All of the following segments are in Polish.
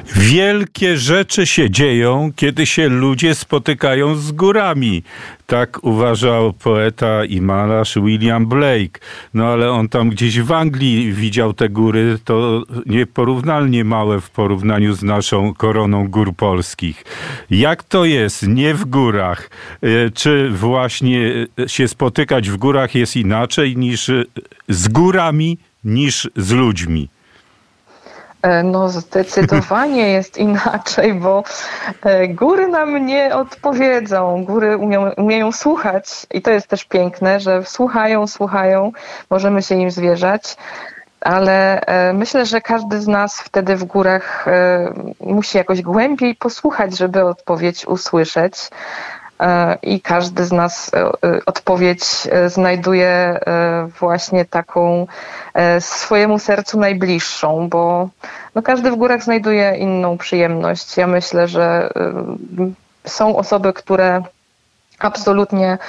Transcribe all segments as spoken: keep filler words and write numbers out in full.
Wielkie rzeczy się dzieją, kiedy się ludzie spotykają z górami. Tak uważał poeta i malarz William Blake. No ale on tam gdzieś w Anglii widział te góry, to nieporównalnie małe w porównaniu z naszą koroną gór polskich. Jak to jest? Nie w górach. Czy właśnie się spotykać w górach jest inaczej niż z górami, niż z ludźmi? No zdecydowanie jest inaczej, bo góry nam nie odpowiedzą. Góry umieją, umieją słuchać i to jest też piękne, że słuchają, słuchają, możemy się im zwierzać, ale myślę, że każdy z nas wtedy w górach musi jakoś głębiej posłuchać, żeby odpowiedź usłyszeć. I każdy z nas odpowiedź znajduje właśnie taką swojemu sercu najbliższą, bo no każdy w górach znajduje inną przyjemność. Ja myślę, że są osoby, które absolutnie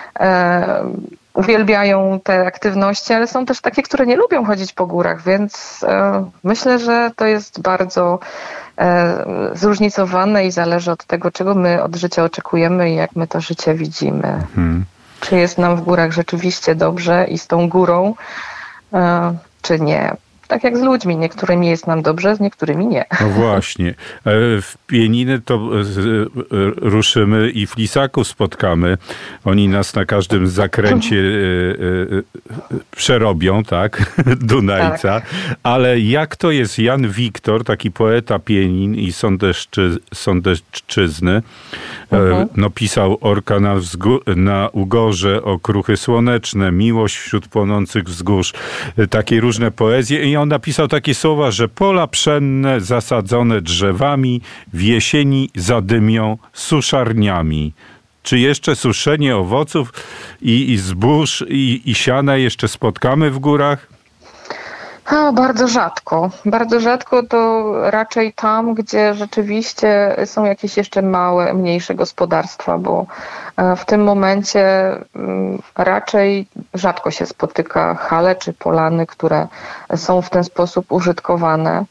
uwielbiają te aktywności, ale są też takie, które nie lubią chodzić po górach, więc myślę, że to jest bardzo zróżnicowane i zależy od tego, czego my od życia oczekujemy i jak my to życie widzimy. Hmm. Czy jest nam w górach rzeczywiście dobrze i z tą górą, czy nie. Tak jak z ludźmi. Niektórymi jest nam dobrze, z niektórymi nie. No właśnie. W Pieniny to ruszymy i w Lisaku spotkamy. Oni nas na każdym zakręcie przerobią, tak? Dunajca. Tak. Ale jak to jest? Jan Wiktor, taki poeta Pienin i Sądeszczy, Sądeszczyzny, mhm. no pisał Orka na, wzgó- na Ugorze, Okruchy słoneczne, Miłość wśród płonących wzgórz. Takie różne poezje. I on napisał takie słowa, że pola pszenne zasadzone drzewami w jesieni zadymią suszarniami. Czy jeszcze suszenie owoców i, i zbóż i, i siana jeszcze spotkamy w górach? A, bardzo rzadko. Bardzo rzadko to raczej tam, gdzie rzeczywiście są jakieś jeszcze małe, mniejsze gospodarstwa, bo w tym momencie raczej rzadko się spotyka hale czy polany, które są w ten sposób użytkowane.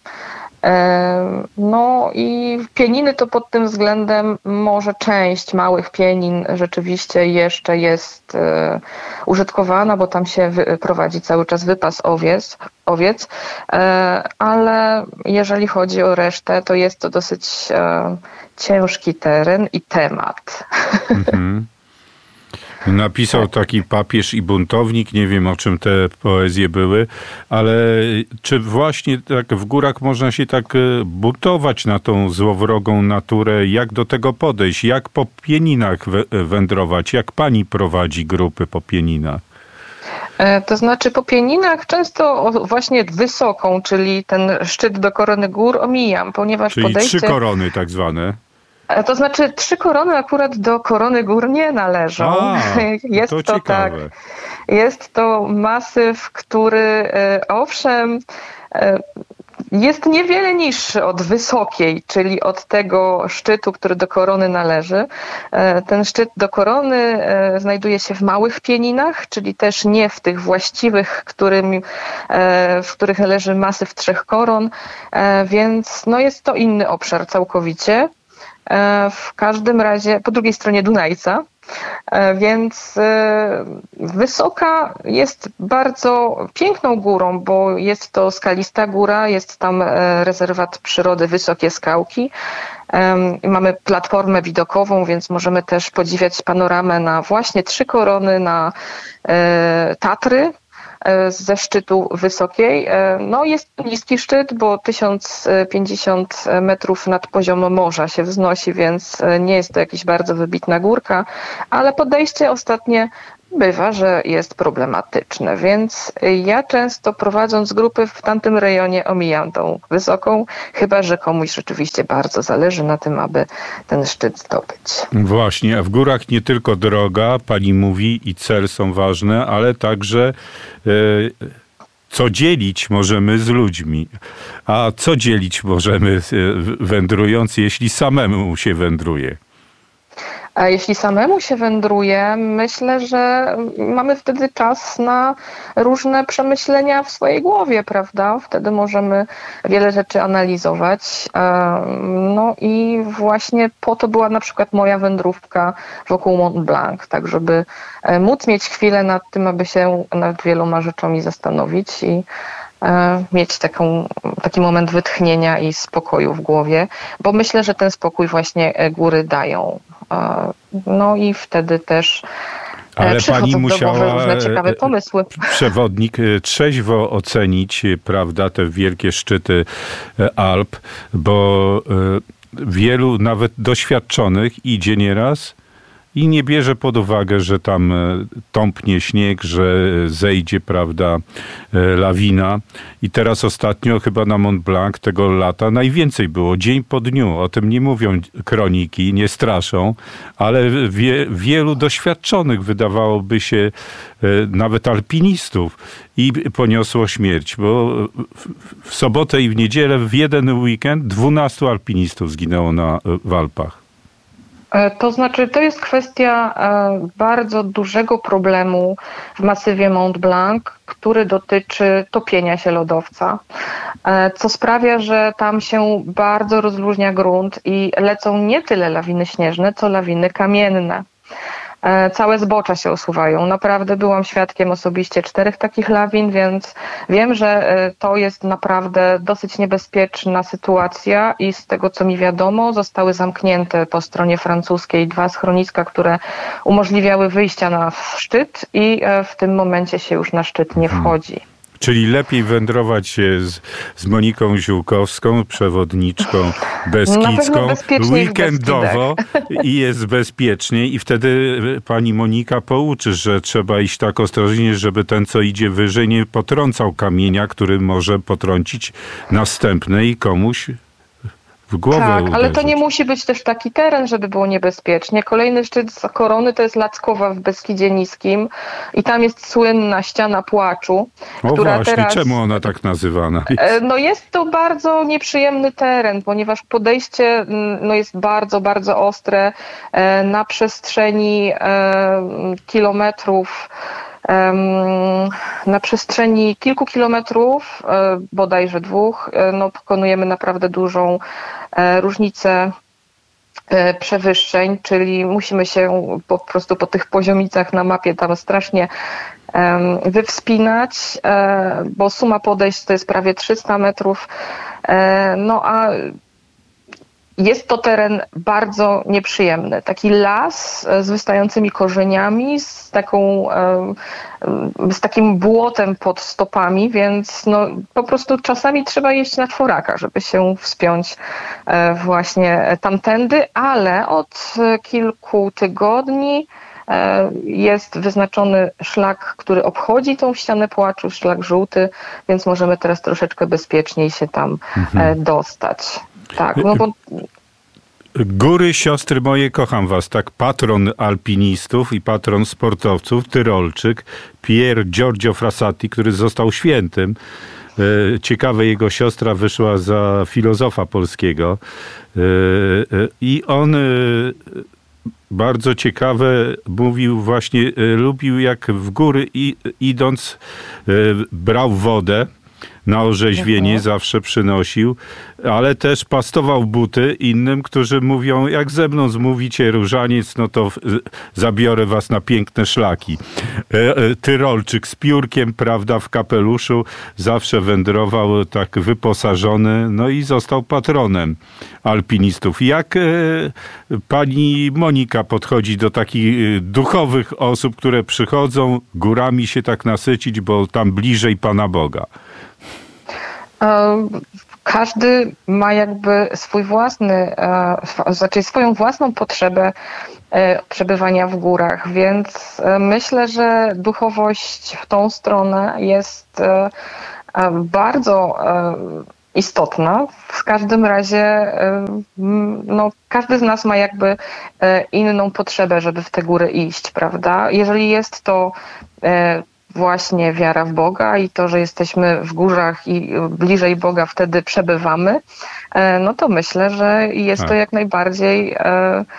No i Pieniny to pod tym względem może część małych Pienin rzeczywiście jeszcze jest użytkowana, bo tam się prowadzi cały czas wypas owiec, owiec, ale jeżeli chodzi o resztę, to jest to dosyć ciężki teren i temat. Mhm. Napisał taki papież i buntownik, nie wiem o czym te poezje były, ale czy właśnie tak w górach można się tak buntować na tą złowrogą naturę? Jak do tego podejść? Jak po Pieninach wędrować? Jak pani prowadzi grupy po Pieninach? To znaczy po Pieninach często właśnie wysoką, czyli ten szczyt do Korony Gór omijam, ponieważ czyli podejście... trzy korony tak zwane. To znaczy trzy korony akurat do Korony Gór nie należą. A, jest to, to tak. Jest to masyw, który owszem jest niewiele niższy od wysokiej, czyli od tego szczytu, który do Korony należy. Ten szczyt do Korony znajduje się w małych Pieninach, czyli też nie w tych właściwych, którym, w których leży masyw trzech koron, więc no jest to inny obszar całkowicie. W każdym razie po drugiej stronie Dunajca, więc Wysoka jest bardzo piękną górą, bo jest to skalista góra, jest tam rezerwat przyrody Wysokie Skałki. Mamy platformę widokową, więc możemy też podziwiać panoramę na właśnie trzy korony, na Tatry ze szczytu Wysokiej. No jest to niski szczyt, bo tysiąc pięćdziesiąt metrów nad poziomem morza się wznosi, więc nie jest to jakaś bardzo wybitna górka, ale podejście ostatnie bywa, że jest problematyczne, więc ja często prowadząc grupy w tamtym rejonie omijam tą Wysoką, chyba że komuś rzeczywiście bardzo zależy na tym, aby ten szczyt zdobyć. Właśnie, a w górach nie tylko droga, pani mówi, i cel są ważne, ale także e, co dzielić możemy z ludźmi. A co dzielić możemy wędrując, jeśli samemu się wędruje? Jeśli samemu się wędruje, myślę, że mamy wtedy czas na różne przemyślenia w swojej głowie, prawda? Wtedy możemy wiele rzeczy analizować. No i właśnie po to była na przykład moja wędrówka wokół Mont Blanc, tak żeby móc mieć chwilę nad tym, aby się nad wieloma rzeczami zastanowić i mieć taką, taki moment wytchnienia i spokoju w głowie, bo myślę, że ten spokój właśnie góry dają. No i wtedy też ale pani musiała, różne ciekawe pomysły. Przewodnik, trzeźwo ocenić, prawda, te wielkie szczyty Alp, bo wielu nawet doświadczonych idzie nieraz i nie bierze pod uwagę, że tam tąpnie śnieg, że zejdzie, prawda, lawina. I teraz ostatnio chyba na Mont Blanc tego lata najwięcej było, dzień po dniu. O tym nie mówią kroniki, nie straszą, ale wie, wielu doświadczonych, wydawałoby się, nawet alpinistów, i poniosło śmierć, bo w sobotę i w niedzielę w jeden weekend dwunastu alpinistów zginęło na, w Alpach. To znaczy, to jest kwestia bardzo dużego problemu w masywie Mont Blanc, który dotyczy topienia się lodowca, co sprawia, że tam się bardzo rozluźnia grunt i lecą nie tyle lawiny śnieżne, co lawiny kamienne. Całe zbocza się osuwają. Naprawdę byłam świadkiem osobiście czterech takich lawin, więc wiem, że to jest naprawdę dosyć niebezpieczna sytuacja i z tego, co mi wiadomo, zostały zamknięte po stronie francuskiej dwa schroniska, które umożliwiały wyjścia na szczyt i w tym momencie się już na szczyt nie wchodzi. Czyli lepiej wędrować z, z Moniką Ziółkowską, przewodniczką beskidzką, weekendowo i jest bezpieczniej. I wtedy pani Monika pouczy, że trzeba iść tak ostrożnie, żeby ten, co idzie wyżej, nie potrącał kamienia, który może potrącić następne i komuś w głowę Tak, uderzyć. ale to nie musi być też taki teren, żeby było niebezpiecznie. Kolejny szczyt z korony to jest Lackowa w Beskidzie Niskim i tam jest słynna ściana płaczu. O która właśnie, teraz, czemu ona tak nazywana jest? No jest to bardzo nieprzyjemny teren, ponieważ podejście no jest bardzo, bardzo ostre na przestrzeni kilometrów. Na przestrzeni kilku kilometrów, bodajże dwóch, no, pokonujemy naprawdę dużą różnicę przewyższeń, czyli musimy się po prostu po tych poziomicach na mapie tam strasznie wywspinać, bo suma podejść to jest prawie trzysta metrów, no a jest to teren bardzo nieprzyjemny. Taki las z wystającymi korzeniami, z, taką, z takim błotem pod stopami, więc no, po prostu czasami trzeba jeść na czworaka, żeby się wspiąć właśnie tamtędy, ale od kilku tygodni jest wyznaczony szlak, który obchodzi tą ścianę płaczu, szlak żółty, więc możemy teraz troszeczkę bezpieczniej się tam mhm. dostać. Tak, no bo... Góry, siostry moje, kocham was. Tak, patron alpinistów i patron sportowców, Tyrolczyk, Pier Giorgio Frassati, który został świętym. Ciekawe, jego siostra wyszła za filozofa polskiego i on bardzo ciekawe mówił właśnie, lubił jak w góry idąc brał wodę, na orzeźwienie mhm. zawsze przynosił, ale też pastował buty innym, którzy mówią, jak ze mną zmówicie różaniec, no to zabiorę was na piękne szlaki. Tyrolczyk z piórkiem, prawda, w kapeluszu, zawsze wędrował tak wyposażony, no i został patronem alpinistów. Jak pani Monika podchodzi do takich duchowych osób, które przychodzą górami się tak nasycić, bo tam bliżej Pana Boga? Każdy ma jakby swój własny, znaczy swoją własną potrzebę przebywania w górach, więc myślę, że duchowość w tą stronę jest bardzo istotna. W każdym razie no, każdy z nas ma jakby inną potrzebę, żeby w te góry iść, prawda? Jeżeli jest to właśnie wiara w Boga i to, że jesteśmy w górach i bliżej Boga wtedy przebywamy, no to myślę, że jest to jak najbardziej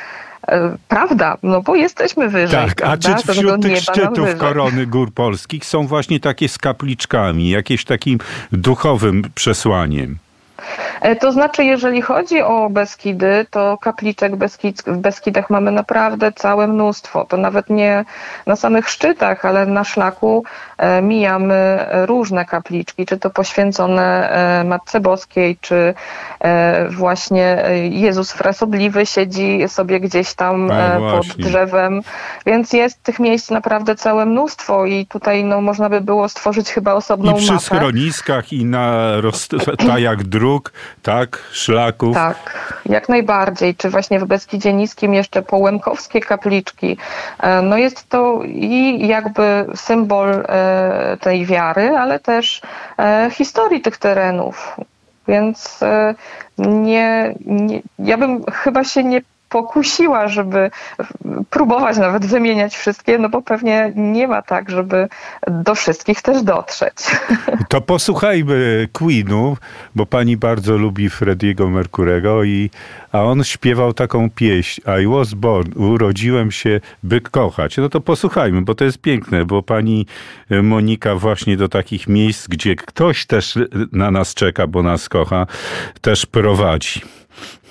Prawda, no bo jesteśmy wyżej. Tak, prawda? a czy wśród tych szczytów korony gór polskich są właśnie takie z kapliczkami, jakieś takim duchowym przesłaniem? To znaczy, jeżeli chodzi o Beskidy, to kapliczek Beskid, w Beskidach mamy naprawdę całe mnóstwo. To nawet nie na samych szczytach, ale na szlaku e, mijamy różne kapliczki, czy to poświęcone e, Matce Boskiej, czy e, właśnie Jezus Frasobliwy siedzi sobie gdzieś tam e, pod drzewem. Więc jest tych miejsc naprawdę całe mnóstwo i tutaj no, można by było stworzyć chyba osobną mapę. I przy schroniskach, i na rozstajach dróg, tak, szlaków. Tak, jak najbardziej. Czy właśnie w Beskidzie Niskim jeszcze połemkowskie kapliczki. No jest to i jakby symbol tej wiary, ale też historii tych terenów. Więc nie, nie, ja bym chyba się nie pokusiła, żeby próbować nawet wymieniać wszystkie, no bo pewnie nie ma tak, żeby do wszystkich też dotrzeć. To posłuchajmy Queenu, bo pani bardzo lubi Freddie'ego Mercurego, i, a on śpiewał taką pieśń I was born, urodziłem się, by kochać. No to posłuchajmy, bo to jest piękne, bo pani Monika właśnie do takich miejsc, gdzie ktoś też na nas czeka, bo nas kocha, też prowadzi.